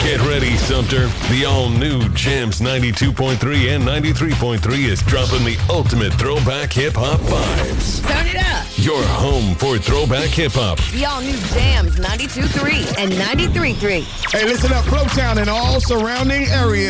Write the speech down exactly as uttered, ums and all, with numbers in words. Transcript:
Get ready, Sumter. The all-new Jams ninety-two point three and ninety-three point three is dropping the ultimate throwback hip-hop vibes. Turn it up. Your home for throwback hip-hop. The all-new Jams ninety-two point three and ninety-three point three. Hey, listen up, Flowtown and all surrounding areas.